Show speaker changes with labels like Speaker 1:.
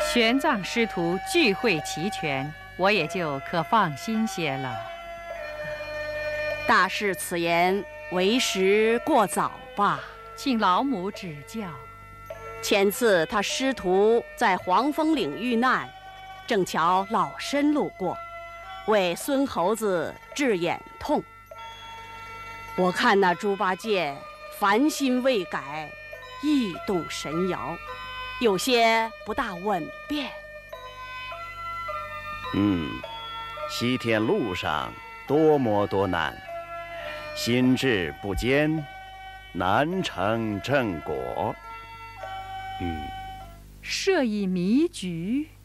Speaker 1: 玄奘师徒聚会齐全，我也就可放心些了。
Speaker 2: 大师此言为时过早吧？
Speaker 1: 请老母指教。
Speaker 2: 前次他师徒在黄风岭遇难，正巧老身路过，为孙猴子治眼痛。我看那猪八戒烦心未改，意动神摇，有些不大稳便。
Speaker 3: 西天路上多磨多难，心志不坚，难成正果。
Speaker 1: 设以迷局。